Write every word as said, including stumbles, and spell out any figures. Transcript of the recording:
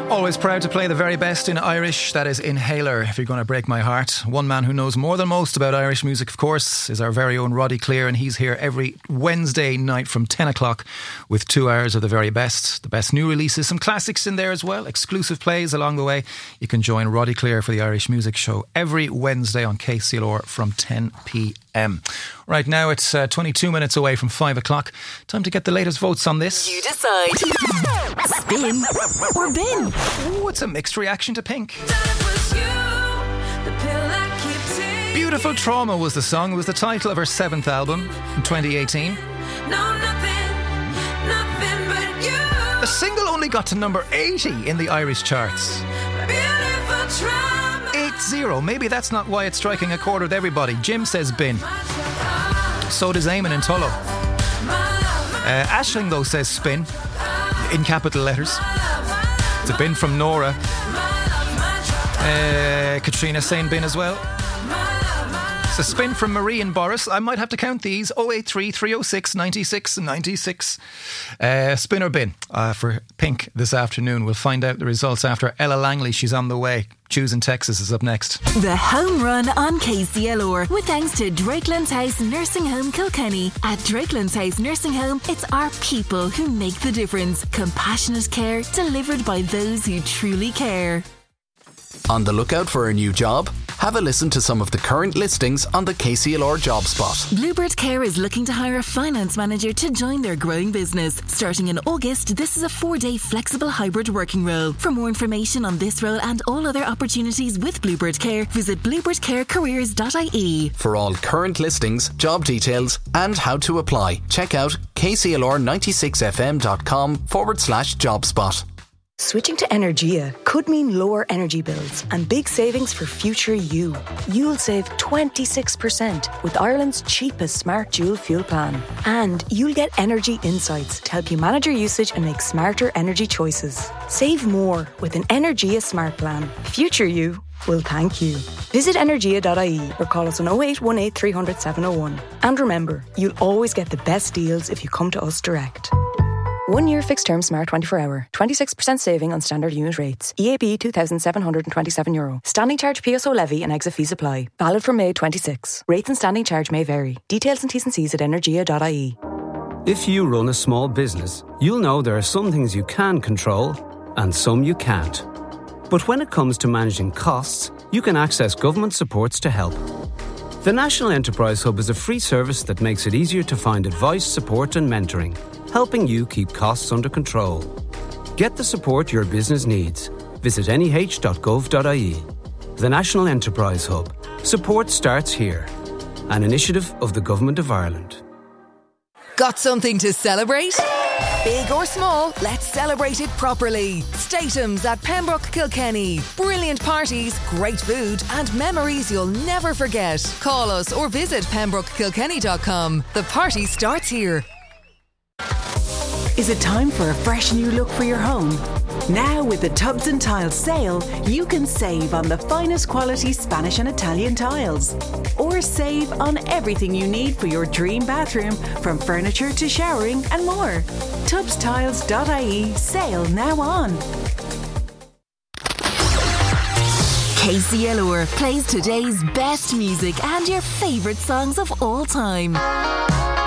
Always proud to play the very best in Irish, that is Inhaler, If You're Gonna Break My Heart. One man who knows more than most about Irish music, of course, is our very own Roddy Clear, and he's here every Wednesday night from ten o'clock with two hours of the very best. The best new releases, some classics in there as well, exclusive plays along the way. You can join Roddy Clear for the Irish Music Show every Wednesday on K C L R from ten p.m. Right now it's uh, twenty-two minutes away from five o'clock. Time to get the latest votes on this. You decide. Spin or bin. Oh, it's a mixed reaction to Pink. Beautiful Trauma was the song. It was the title of her seventh album in twenty eighteen. No, nothing, nothing but you. The single only got to number eighty in the Irish charts. Beautiful trauma. eight zero. Maybe that's not why it's striking a chord with everybody. Jim says bin. So does Eamon in Tullow. Uh, Aisling, though, says spin. In capital letters. It's a bin from Nora. Uh, Katrina saying bin as well. It's a spin from Marie and Boris. I might have to count these. oh eight three, three oh six, nine six nine six. Uh, spin or bin uh, for Pink this afternoon. We'll find out the results after Ella Langley. She's on the way. Choosing Texas is up next. The Home Run on K C L R with thanks to Drakelands House Nursing Home Kilkenny. At Drakelands House Nursing Home, it's our people who make the difference. Compassionate care delivered by those who truly care. On the lookout for a new job? Have a listen to some of the current listings on the K C L R Job Spot. Bluebird Care is looking to hire a finance manager to join their growing business. Starting in August, this is a four-day flexible hybrid working role. For more information on this role and all other opportunities with Bluebird Care, visit bluebird care careers dot I E. For all current listings, job details and how to apply, check out k c l r ninety-six f m dot com forward slash job spot. Switching to Energia could mean lower energy bills and big savings for future you. You'll save twenty-six percent with Ireland's cheapest smart dual fuel plan. And you'll get energy insights to help you manage your usage and make smarter energy choices. Save more with an Energia smart plan. Future you will thank you. Visit energia dot I E or call us on oh eight one eight, three hundred, seven oh one. And remember, you'll always get the best deals if you come to us direct. One year fixed term Smart twenty-four hour. twenty-six percent saving on standard unit rates. E A B two thousand seven hundred twenty-seven euro. Standing charge P S O levy and exit fees apply. Valid from May twenty-sixth. Rates and standing charge may vary. Details and T's and C's at energia dot I E. If you run a small business, you'll know there are some things you can control and some you can't. But when it comes to managing costs, you can access government supports to help. The National Enterprise Hub is a free service that makes it easier to find advice, support and mentoring, helping you keep costs under control. Get the support your business needs. Visit n e h dot gov dot I E. The National Enterprise Hub. Support starts here. An initiative of the Government of Ireland. Got something to celebrate? Big or small, let's celebrate it properly. Statums at Pembroke Kilkenny. Brilliant parties, great food and memories you'll never forget. Call us or visit pembroke kilkenny dot com. The party starts here. Is it time for a fresh new look for your home? Now with the Tubs and Tiles sale, you can save on the finest quality Spanish and Italian tiles. Or save on everything you need for your dream bathroom, from furniture to showering and more. tubs tiles dot I E sale now on. K C L R plays today's best music and your favourite songs of all time.